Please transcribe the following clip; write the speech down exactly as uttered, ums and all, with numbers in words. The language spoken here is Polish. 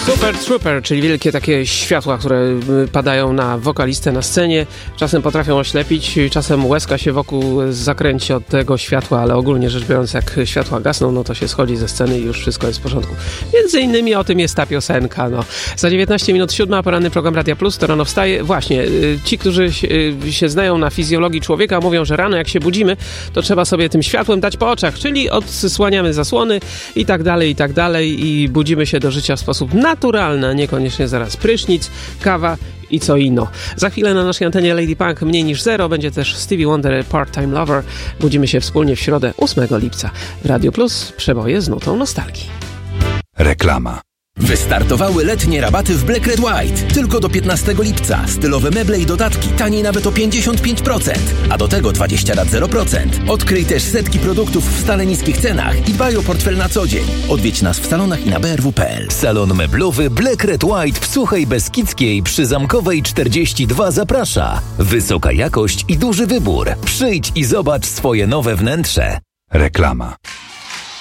Super Trooper, czyli wielkie takie światła, które padają na wokalistę na scenie. Czasem potrafią oślepić, czasem łezka się wokół zakręci od tego światła, ale ogólnie rzecz biorąc, jak światła gasną, no to się schodzi ze sceny i już wszystko jest w porządku. Między innymi o tym jest ta piosenka. No. Za dziewiętnaście minut siódma, poranny program Radia Plus, to rano wstaje. Właśnie, ci, którzy się znają na fizjologii człowieka, mówią, że rano jak się budzimy, to trzeba sobie tym światłem dać po oczach, czyli odsłaniamy zasłony i tak dalej, i tak dalej i budzimy się do życia w sposób naturalny, a niekoniecznie zaraz prysznic, kawa i co inno. Za chwilę na naszej antenie Lady Punk mniej niż zero, będzie też Stevie Wonder Part-Time Lover. Budzimy się wspólnie w środę ósmego lipca. W Radio Plus przeboje z nutą nostalgii. Reklama. Wystartowały letnie rabaty w Black Red White. Tylko do piętnastego lipca. Stylowe meble i dodatki taniej nawet o pięćdziesiąt pięć procent. A do tego dwadzieścia lat zero procent. Odkryj też setki produktów w stale niskich cenach i dbaj o portfel na co dzień. Odwiedź nas w salonach i na b r w kropka p l. Salon meblowy Black Red White w Suchej Beskidzkiej przy Zamkowej czterdzieści dwa zaprasza. Wysoka jakość i duży wybór. Przyjdź i zobacz swoje nowe wnętrze. Reklama.